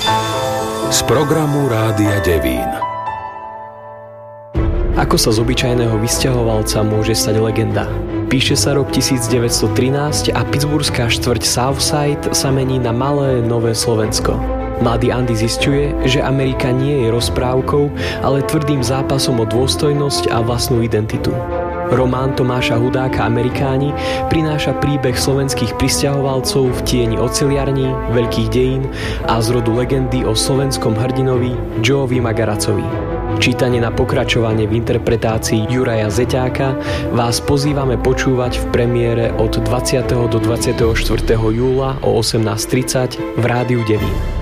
Z programu Rádia Devín. Ako sa z obyčajného vysťahovalca môže stať legenda? Píše sa rok 1913 a pittsburghská štvrť Southside sa mení na malé Nové Slovensko. Mladý Andy zisťuje, že Amerika nie je rozprávkou, ale tvrdým zápasom o dôstojnosť a vlastnú identitu. Román Tomáša Hudáka Amerikáni prináša príbeh slovenských prisťahovalcov v tieni oceliarní, veľkých dejín a z rodu legendy o slovenskom hrdinovi Joeovi Magaracovi. Čítanie na pokračovanie v interpretácii Juraja Zeťáka vás pozývame počúvať v premiére od 20. do 24. júla o 18:30 v Rádiu Devín.